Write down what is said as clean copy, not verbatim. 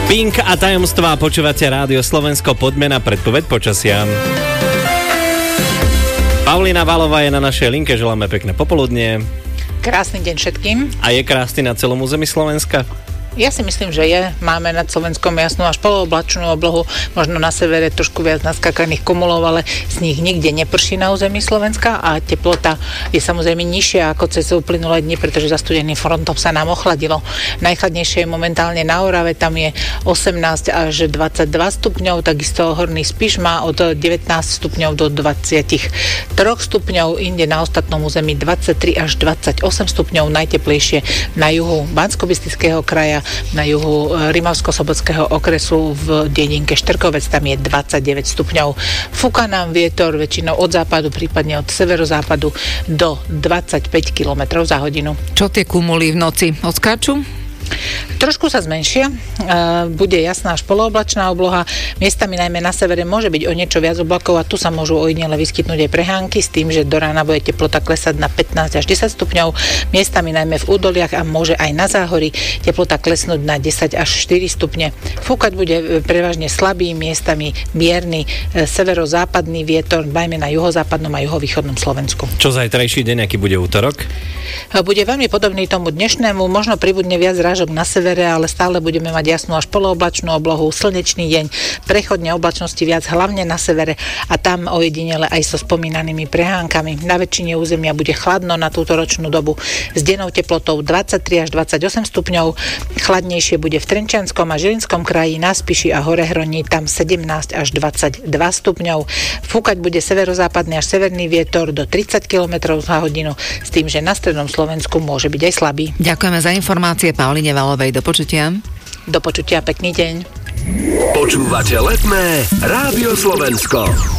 Pink a tajomstvá, počúvate Rádio Slovensko, poďme na predpoveď počasia. Paulína Valová je na našej linke, želáme pekné popoludnie. Krásny deň všetkým. A je krásny na celom území Slovenska? Ja si myslím, že je. Máme nad Slovenskom jasnú až polooblačnú oblohu, možno na severe trošku viac naskakaných kumulov, ale z nich nikde neprší na území Slovenska a teplota je samozrejme nižšia ako cez uplynulé dni, pretože zastudeným frontom sa nám ochladilo. Najchladnejšie je momentálne na Orave, tam je 18 až 22 stupňov, takisto Horný Spiš má od 19 stupňov do 23 stupňov, inde na ostatnom území 23 až 28 stupňov, najteplejšie na juhu Banskobystrického kraja, na juhu Rimavsko-Sobotského okresu v dedinke Štrkovec, tam je 29 stupňov. Fúka nám vietor väčšinou od západu, prípadne od severozápadu do 25 km za hodinu. Čo tie kumuly v noci odskáču? Trošku sa zmenšia, bude jasná až polooblačná obloha, miestami najmä na severe môže byť o niečo viac oblakov a tu sa môžu ojedinele vyskytnúť aj prehánky s tým, že do rána bude teplota klesať na 15 až 10 stupňov, miestami najmä v údoliach a môže aj na záhorí teplota klesnúť na 10 až 4 stupne. Fúkať bude prevažne slabý, miestami mierny severozápadný vietor, najmä na juhozápadnom a juhovýchodnom Slovensku. Čo zajtrajší deň, aký bude útorok? Bude veľmi podobný tomu dnešnému, možno pribudne viac zrážok na severe, ale stále budeme mať jasnú až polooblačnú oblohu, slnečný deň, prechodne oblačnosti viac hlavne na severe a tam ojedinele aj so spomínanými prehánkami. Na väčšine územia bude chladno na túto ročnú dobu s dennou teplotou 23 až 28 stupňov. Chladnejšie bude v Trenčianskom a Žilinskom kraji, na Spiši a Horehroní, tam 17 až 22 stupňov. Fúkať bude severozápadný až severný vietor do 30 km za hodinu s tým, že na strednom Slovensku môže byť aj slabý. Ďakujeme za informácie Pauline Valovej. Do počutia. Do počutia, pekný deň. Počúvate Letné Rádio Slovensko.